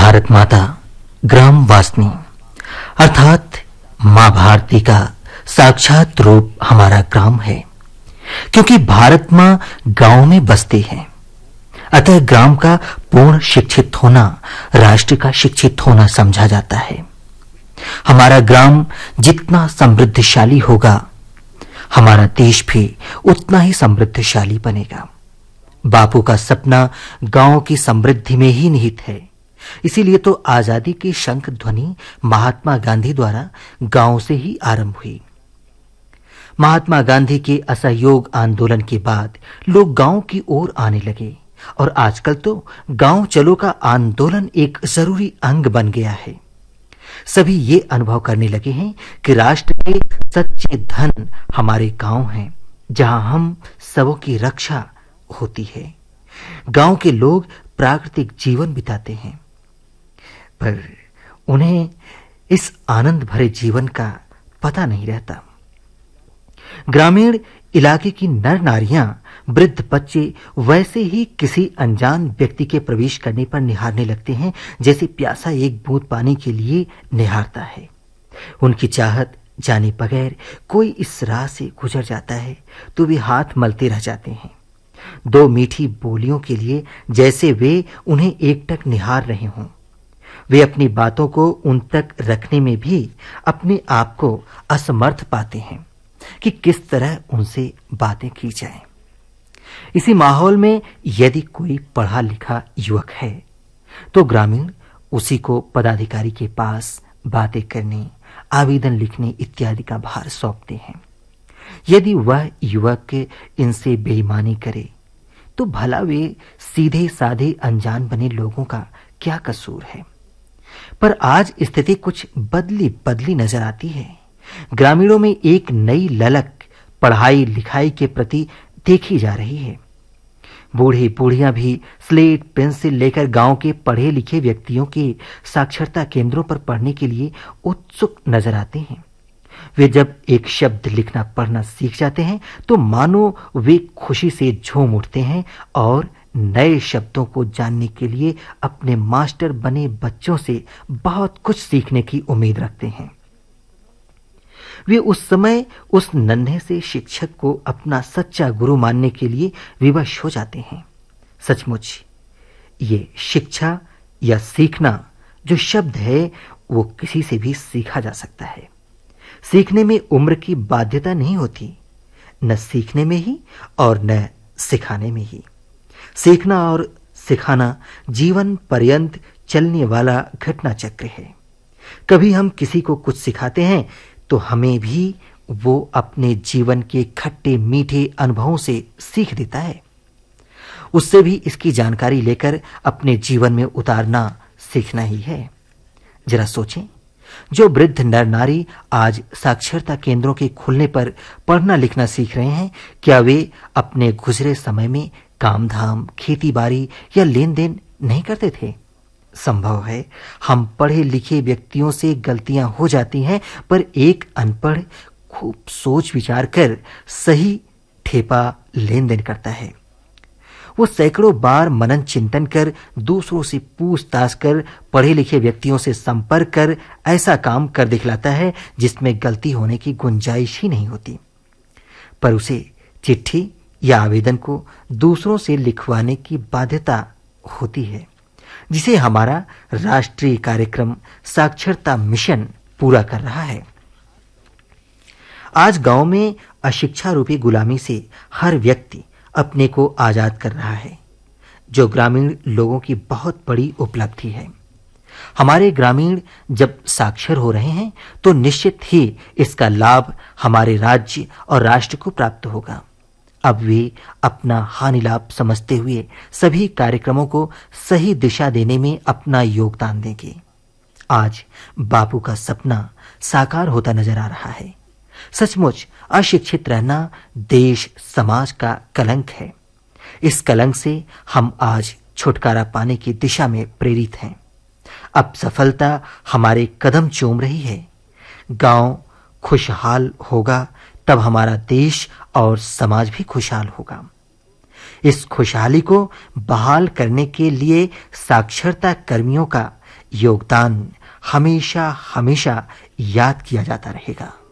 भारत माता ग्राम वासनी अर्थात मां भारती का साक्षात रूप हमारा ग्राम है, क्योंकि भारत मां गांव में बसती है। अतः ग्राम का पूर्ण शिक्षित होना राष्ट्र का शिक्षित होना समझा जाता है। हमारा ग्राम जितना समृद्धशाली होगा, हमारा देश भी उतना ही समृद्धशाली बनेगा। बापू का सपना गांव की समृद्धि में ही निहित है। इसीलिए तो आजादी की शंख ध्वनि महात्मा गांधी द्वारा गांव से ही आरंभ हुई। महात्मा गांधी के असहयोग आंदोलन के बाद लोग गांव की ओर आने लगे और आजकल तो गांव चलो का आंदोलन एक जरूरी अंग बन गया है। सभी ये अनुभव करने लगे हैं कि राष्ट्र के सच्चे धन हमारे गांव हैं, जहां हम सबों की रक्षा होती है। गांव के लोग प्राकृतिक जीवन बिताते हैं, पर उन्हें इस आनंद भरे जीवन का पता नहीं रहता। ग्रामीण इलाके की नर नारियां, वृद्ध बच्चे वैसे ही किसी अनजान व्यक्ति के प्रवेश करने पर निहारने लगते हैं, जैसे प्यासा एक बूंद पानी के लिए निहारता है। उनकी चाहत जाने बगैर कोई इस राह से गुजर जाता है तो वे हाथ मलते रह जाते हैं, दो मीठी बोलियों के लिए, जैसे वे उन्हें एकटक निहार रहे हों। वे अपनी बातों को उन तक रखने में भी अपने आप को असमर्थ पाते हैं कि किस तरह उनसे बातें की जाएं। इसी माहौल में यदि कोई पढ़ा लिखा युवक है तो ग्रामीण उसी को पदाधिकारी के पास बातें करने, आवेदन लिखने इत्यादि का भार सौंपते हैं। यदि वह युवक इनसे बेईमानी करे तो भला वे सीधे साधे अनजान बने लोगों का क्या कसूर है। पर आज स्थिति कुछ बदली नजर आती है। ग्रामीणों में एक नई ललक पढ़ाई लिखाई के प्रति देखी जा रही है। बूढ़े बूढ़ियां भी स्लेट पेंसिल लेकर गांव के पढ़े लिखे व्यक्तियों के साक्षरता केंद्रों पर पढ़ने के लिए उत्सुक नजर आते हैं। वे जब एक शब्द लिखना पढ़ना सीख जाते हैं तो मानो वे खुशी से झूम उठते हैं और नए शब्दों को जानने के लिए अपने मास्टर बने बच्चों से बहुत कुछ सीखने की उम्मीद रखते हैं। वे उस समय उस नन्हे से शिक्षक को अपना सच्चा गुरु मानने के लिए विवश हो जाते हैं। सचमुच ये शिक्षा या सीखना जो शब्द है वो किसी से भी सीखा जा सकता है। सीखने में उम्र की बाध्यता नहीं होती, न सीखने में ही और न सिखाने में ही। सीखना और सिखाना जीवन पर्यंत चलने वाला घटना चक्र है। कभी हम किसी को कुछ सिखाते हैं तो हमें भी वो अपने जीवन के खट्टे मीठे अनुभवों से सीख देता है। उससे भी इसकी जानकारी लेकर अपने जीवन में उतारना सीखना ही है। जरा सोचें, जो वृद्ध नर नारी आज साक्षरता केंद्रों के खुलने पर पढ़ना लिखना सीख रहे हैं, क्या वे अपने गुजरे समय में काम धाम, खेती बाड़ी या लेन देन नहीं करते थे? संभव है हम पढ़े लिखे व्यक्तियों से गलतियां हो जाती हैं, पर एक अनपढ़ खूब सोच विचार कर सही ठेपा लेन देन करता है। वो सैकड़ों बार मनन चिंतन कर, दूसरों से पूछताछ कर, पढ़े लिखे व्यक्तियों से संपर्क कर ऐसा काम कर दिखलाता है जिसमें गलती होने की गुंजाइश ही नहीं होती। पर उसे चिट्ठी या आवेदन को दूसरों से लिखवाने की बाध्यता होती है, जिसे हमारा राष्ट्रीय कार्यक्रम साक्षरता मिशन पूरा कर रहा है। आज गांव में अशिक्षा रूपी गुलामी से हर व्यक्ति अपने को आजाद कर रहा है, जो ग्रामीण लोगों की बहुत बड़ी उपलब्धि है। हमारे ग्रामीण जब साक्षर हो रहे हैं तो निश्चित ही इसका लाभ हमारे राज्य और राष्ट्र को प्राप्त होगा। अब वे अपना हानि लाभ समझते हुए सभी कार्यक्रमों को सही दिशा देने में अपना योगदान देंगे। आज बापू का सपना साकार होता नजर आ रहा है। सचमुच अशिक्षित रहना देश समाज का कलंक है। इस कलंक से हम आज छुटकारा पाने की दिशा में प्रेरित हैं। अब सफलता हमारे कदम चूम रही है। गांव खुशहाल होगा तब हमारा देश और समाज भी खुशहाल होगा। इस खुशहाली को बहाल करने के लिए साक्षरता कर्मियों का योगदान हमेशा हमेशा याद किया जाता रहेगा।